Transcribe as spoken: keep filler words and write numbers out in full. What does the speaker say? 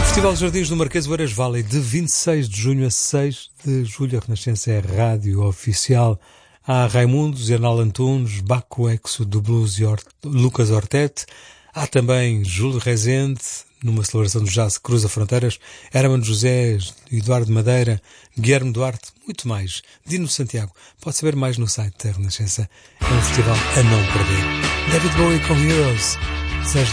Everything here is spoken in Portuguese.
Festival Jardins do Marquês do Eiras Valley, de vinte e seis de junho a seis de julho. A Renascença é rádio oficial. Há Raimundos, Hernal Antunes, Baco Exo do Blues e Or- Lucas Ortete. Há também Júlio Rezende, numa celebração do jazz que cruza fronteiras. Hermano José, Eduardo Madeira, Guilherme Duarte, muito mais. Dino Santiago. Pode saber mais no site da Renascença. É um festival a não perder. David Bowie com Heroes.